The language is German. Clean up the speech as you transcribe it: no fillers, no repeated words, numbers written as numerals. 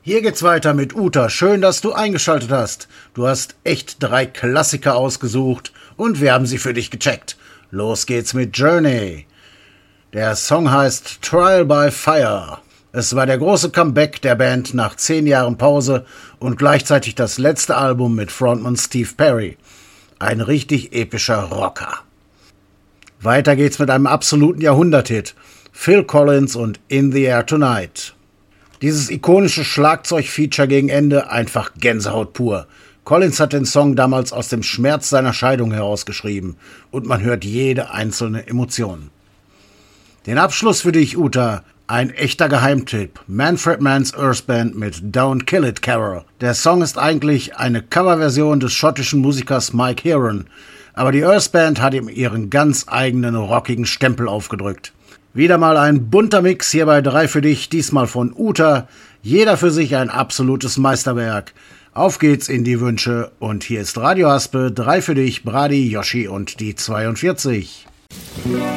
Hier geht's weiter mit Uta. Schön, dass du eingeschaltet hast. Du hast echt 3 Klassiker ausgesucht und wir haben sie für dich gecheckt. Los geht's mit Journey. Der Song heißt Trial by Fire. Es war der große Comeback der Band nach 10 Jahren Pause und gleichzeitig das letzte Album mit Frontmann Steve Perry. Ein richtig epischer Rocker. Weiter geht's mit einem absoluten Jahrhunderthit. Phil Collins und In the Air Tonight. Dieses ikonische Schlagzeug-Feature gegen Ende, einfach Gänsehaut pur. Collins hat den Song damals aus dem Schmerz seiner Scheidung herausgeschrieben und man hört jede einzelne Emotion. Den Abschluss für dich, Uta, ein echter Geheimtipp. Manfred Mann's Earth Band mit Don't Kill It, Carol. Der Song ist eigentlich eine Coverversion des schottischen Musikers Mike Heron, aber die Earth Band hat ihm ihren ganz eigenen rockigen Stempel aufgedrückt. Wieder mal ein bunter Mix hier bei 3 für dich, diesmal von Uta. Jeder für sich ein absolutes Meisterwerk. Auf geht's in die Wünsche und hier ist Radio Haspe, 3 für dich, Brady, Yoshi und die 42.